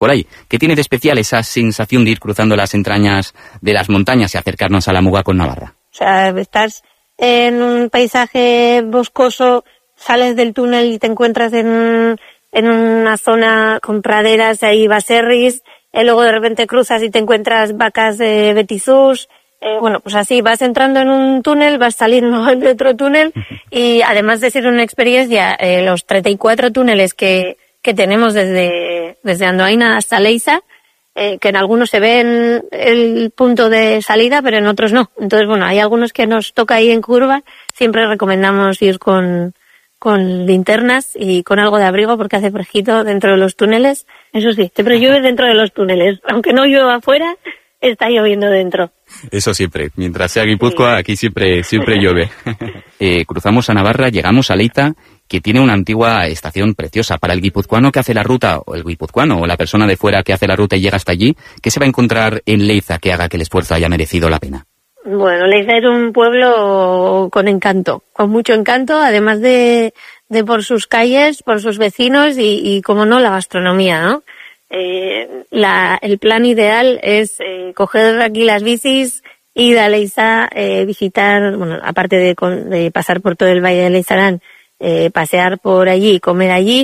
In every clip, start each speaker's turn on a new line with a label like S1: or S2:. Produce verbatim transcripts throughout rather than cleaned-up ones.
S1: por ahí. ¿Qué tiene de especial esa sensación de ir cruzando las entrañas de las montañas y acercarnos a la muga con Navarra?
S2: O sea, estás en un paisaje boscoso, sales del túnel y te encuentras en, en una zona con praderas, ahí baserris, y luego de repente cruzas y te encuentras vacas de betizús. Eh, bueno, pues así, vas entrando en un túnel, vas saliendo en otro túnel, y además de ser una experiencia, eh, los treinta y cuatro túneles que, que tenemos desde, desde Andoaina hasta Leiza, eh, que en algunos se ven el punto de salida, pero en otros no. Entonces, bueno, hay algunos que nos toca ahí en curva, siempre recomendamos ir con, con linternas y con algo de abrigo porque hace fresquito dentro de los túneles. Eso sí, siempre llueve dentro de los túneles, aunque no llueva afuera, está lloviendo dentro.
S1: Eso siempre, mientras sea Guipúzcoa,
S2: sí.
S1: Aquí siempre siempre llueve. eh, cruzamos a Navarra, llegamos a Leiza, que tiene una antigua estación preciosa. Para el guipuzcoano que hace la ruta, o el guipuzcoano, o la persona de fuera que hace la ruta y llega hasta allí, ¿qué se va a encontrar en Leiza que haga que el esfuerzo haya merecido la pena?
S2: Bueno, Leiza es un pueblo con encanto, con mucho encanto, además de, de por sus calles, por sus vecinos y, y como no, la gastronomía, ¿no? Eh, la, el plan ideal es eh, coger aquí las bicis, ir a Leiza, eh, visitar, bueno, aparte de, de pasar por todo el Valle de Leizarán, eh, pasear por allí, comer allí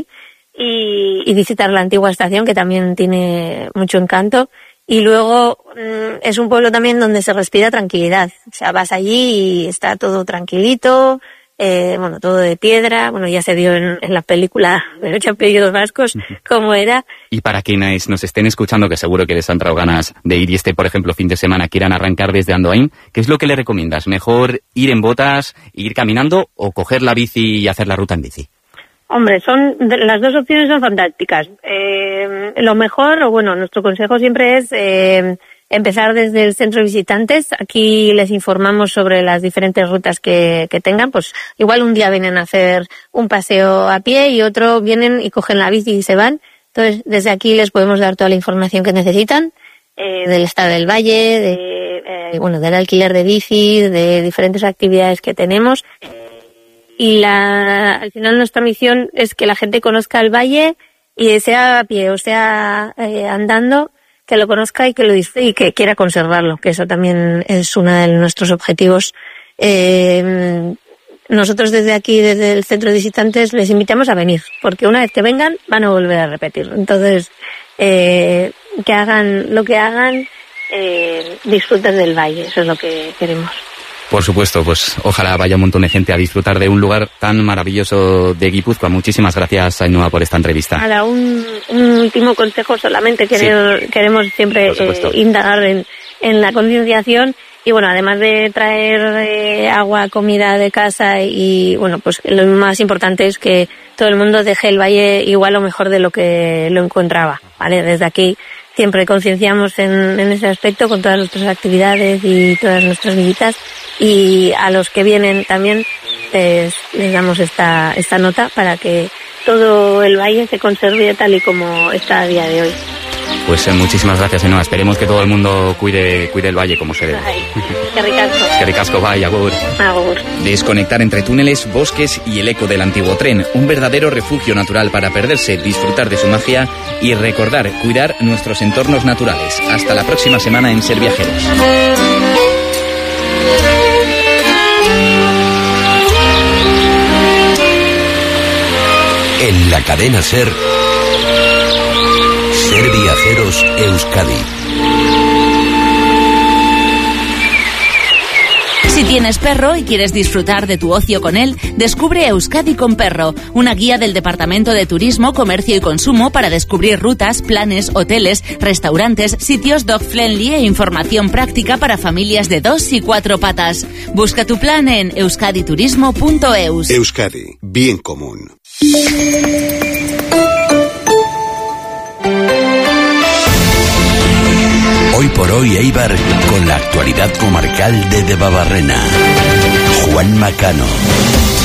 S2: y, y visitar la antigua estación, que también tiene mucho encanto. Y luego mmm, es un pueblo también donde se respira tranquilidad. O sea, vas allí y está todo tranquilito, eh, bueno, todo de piedra. Bueno, ya se vio en, en la película de Ocho apellidos vascos cómo era.
S1: Y para quienes nos estén escuchando, que seguro que les han traído ganas de ir y este, por ejemplo, fin de semana quieran arrancar desde Andoain, ¿qué es lo que le recomiendas? ¿Mejor ir en botas, ir caminando o coger la bici y hacer la ruta en bici?
S2: Hombre, son las dos opciones son fantásticas. Eh, lo mejor, o bueno, nuestro consejo siempre es eh, empezar desde el centro de visitantes. Aquí les informamos sobre las diferentes rutas que, que tengan. Pues igual un día vienen a hacer un paseo a pie y otro vienen y cogen la bici y se van. Entonces, desde aquí les podemos dar toda la información que necesitan, eh, del estado del valle, de, eh, bueno, del alquiler de bici, de diferentes actividades que tenemos. Y la, al final nuestra misión es que la gente conozca el valle y sea a pie o sea eh, andando, que lo conozca y que lo disfrute y que quiera conservarlo, que eso también es uno de nuestros objetivos. Eh, nosotros desde aquí, desde el centro de visitantes, les invitamos a venir, porque una vez que vengan van a volver a repetir. Entonces, eh, que hagan lo que hagan, eh, disfruten del valle, eso es lo que queremos.
S1: Por supuesto, pues ojalá vaya un montón de gente a disfrutar de un lugar tan maravilloso de Guipúzcoa. Muchísimas gracias, Ainhoa, por esta entrevista.
S2: Ahora, un, un último consejo solamente. Queremos, sí. queremos siempre eh, indagar en, en la concienciación y, bueno, además de traer eh, agua, comida de casa y, bueno, pues lo más importante es que todo el mundo deje el valle igual o mejor de lo que lo encontraba, ¿vale? Desde aquí siempre concienciamos en, en ese aspecto con todas nuestras actividades y todas nuestras visitas, y a los que vienen también les, les damos esta, esta nota para que todo el valle se conserve tal y como está a día de hoy.
S1: Pues eh, muchísimas gracias, Ainhoa. Esperemos que todo el mundo cuide cuide el valle como se debe.
S2: Que ricasco.
S1: Que ricasco, bye, agur.
S2: Agur.
S3: Desconectar entre túneles, bosques y el eco del antiguo tren. Un verdadero refugio natural para perderse, disfrutar de su magia y recordar, cuidar nuestros entornos naturales. Hasta la próxima semana en Ser Viajeros.
S4: En la cadena Ser, Ser Viajeros Euskadi.
S5: Si tienes perro y quieres disfrutar de tu ocio con él, descubre Euskadi con Perro, una guía del Departamento de Turismo, Comercio y Consumo para descubrir rutas, planes, hoteles, restaurantes, sitios dog-friendly e información práctica para familias de dos y cuatro patas. Busca tu plan en euskaditurismo punto eus.
S4: Euskadi, bien común. Hoy por hoy Eibar, con la actualidad comarcal de Debabarrena. Juan Macano.